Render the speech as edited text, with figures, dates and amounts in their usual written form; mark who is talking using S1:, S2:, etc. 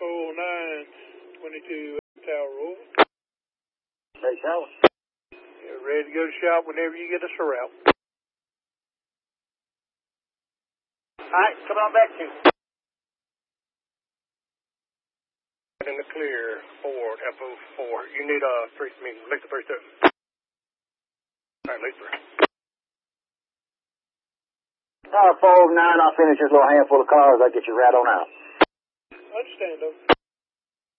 S1: 40922 Tower Road.
S2: Hey, Tower.
S1: You're ready to go to shop whenever you get us a route.
S2: Alright, come on back to.
S1: In the clear, Ford, FO4. You need a first meeting. Make the first up. Alright, late
S2: 409, I'll finish this little handful of cars. I'll get you right on out.
S1: understand, though.